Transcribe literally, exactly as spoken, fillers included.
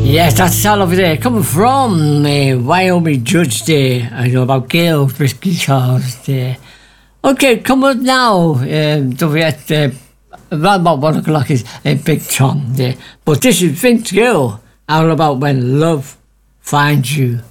Yes, that's all over there. Coming from uh, Wyoming Judge there. I know about Gail Brisky Charles there. Okay, come on now. Um, don't forget, uh, around about one o'clock is a uh, Big Tom there. But this is Vince Gill, all about when love finds you.